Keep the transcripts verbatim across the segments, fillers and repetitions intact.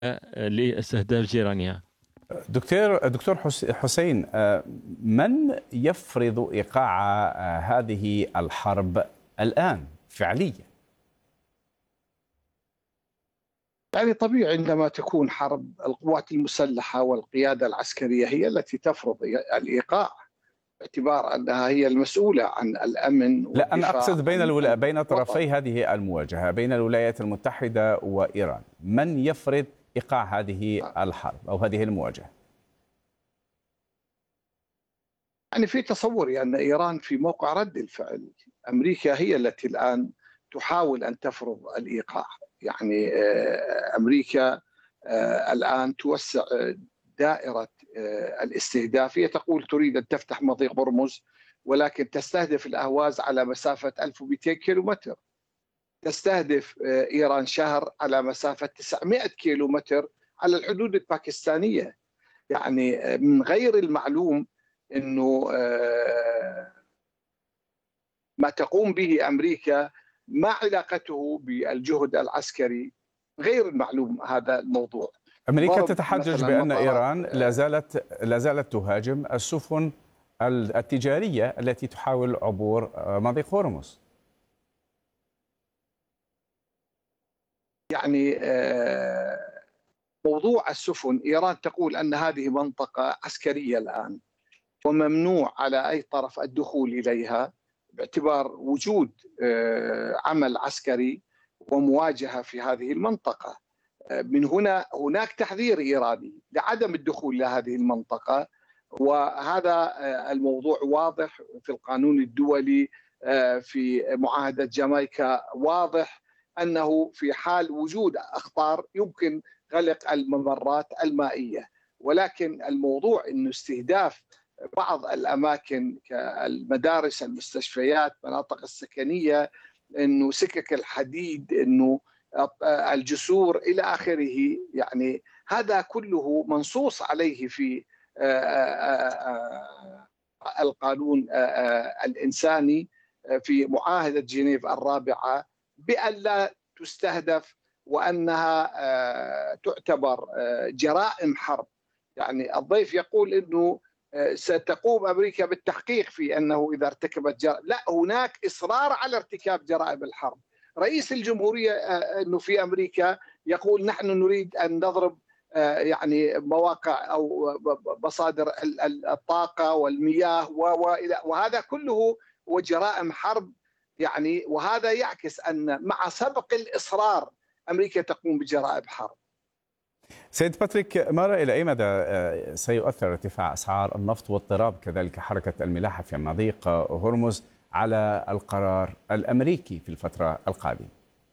لاستهداف جيرانها. دكتور دكتور حسين، من يفرض إيقاع هذه الحرب الآن فعليا؟ يعني طبيعي عندما تكون حرب، القوات المسلحة والقيادة العسكرية هي التي تفرض الإيقاع، باعتبار أنها هي المسؤولة عن الأمن والدفاع. لا، أنا أقصد بين الولا... بين طرفي وطن. هذه المواجهة بين الولايات المتحدة وإيران، من يفرض إيقاع هذه الحرب أو هذه المواجهة؟ يعني في تصوري أن إيران في موقع رد الفعل. أمريكا هي التي الآن تحاول أن تفرض الإيقاع. يعني أمريكا الآن توسع دائرة الاستهداف. هي تقول تريد أن تفتح مضيق هرمز، ولكن تستهدف الأهواز على مسافة ألف ومئتين كيلومتر. تستهدف إيران شهر على مسافة تسعمئة كيلومتر على الحدود الباكستانية. يعني من غير المعلوم أنه ما تقوم به أمريكا ما علاقته بالجهد العسكري، غير المعلوم هذا الموضوع. أمريكا تتحجج بأن إيران لا زالت لا زالت تهاجم السفن التجارية التي تحاول عبور مضيق هرمز. يعني موضوع السفن، إيران تقول أن هذه منطقة عسكرية الآن وممنوع على أي طرف الدخول إليها، باعتبار وجود عمل عسكري ومواجهة في هذه المنطقة. من هنا هناك تحذير إيراني لعدم الدخول لهذه المنطقة، وهذا الموضوع واضح في القانون الدولي. في معاهدة جامايكا واضح أنه في حال وجود أخطار يمكن غلق الممرات المائية. ولكن الموضوع أنه استهداف بعض الأماكن كالمدارس، المستشفيات، مناطق السكنية، أنه سكك الحديد، أنه الجسور إلى آخره، يعني هذا كله منصوص عليه في القانون الإنساني في معاهدة جنيف الرابعة، بأن لا تستهدف وأنها تعتبر جرائم حرب. يعني الضيف يقول أنه ستقوم أمريكا بالتحقيق في أنه إذا ارتكبت جرائم، لا، هناك إصرار على ارتكاب جرائم الحرب. رئيس الجمهورية أنه في أمريكا يقول نحن نريد أن نضرب يعني مواقع أو مصادر الطاقة والمياه، وهذا كله هو جرائم حرب. يعني وهذا يعكس أن مع سبق الإصرار أمريكا تقوم بجرائم حرب. سيد باتريك مارا، إلى أي مدى سيؤثر ارتفاع أسعار النفط واضطراب كذلك حركة الملاحة في مضيق هرمز على القرار الأمريكي في الفترة القادمة؟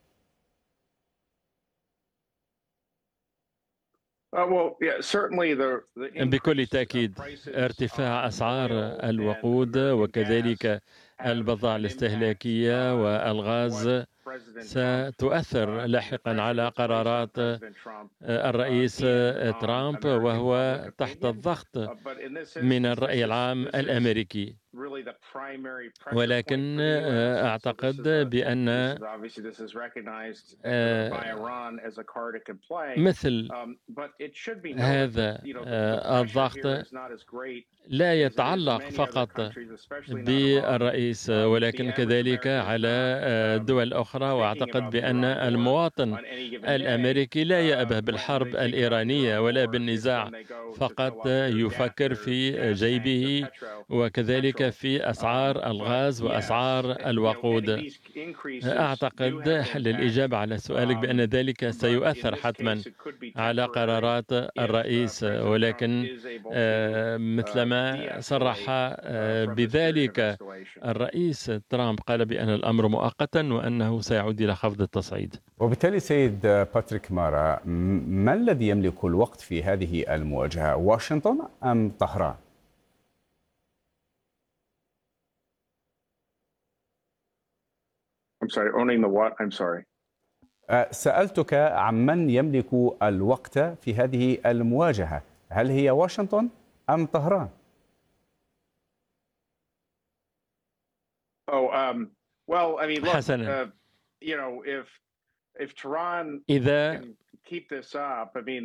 بكل تأكيد ارتفاع أسعار الوقود وكذلك البضائع الاستهلاكية والغاز ستؤثر لاحقا على قرارات الرئيس ترامب، وهو تحت الضغط من الرأي العام الأمريكي. ولكن أعتقد بأن مثل هذا الضغط لا يتعلق فقط بالرئيس ولكن كذلك على الدول الأخرى. وأعتقد بأن المواطن الأمريكي لا يأبه بالحرب الإيرانية ولا بالنزاع، فقط يفكر في جيبه وكذلك في أسعار الغاز وأسعار الوقود. أعتقد للإجابة على سؤالك بأن ذلك سيؤثر حتما على قرارات الرئيس، ولكن مثلما صرح بذلك الرئيس ترامب، قال بأن الأمر مؤقتا وأنه سيعود إلى خفض التصعيد. وبالتالي سيد باتريك مارا، ما الذي يملك الوقت في هذه المواجهة، واشنطن أم طهران؟ I'm sorry, owning the what? I'm sorry. سألتك عمن يملك الوقت في هذه المواجهة، هل هي واشنطن أم طهران؟ Oh, um, well, I mean, look, حسنا، uh, you know, if if Tehran إذا can keep this up, I mean,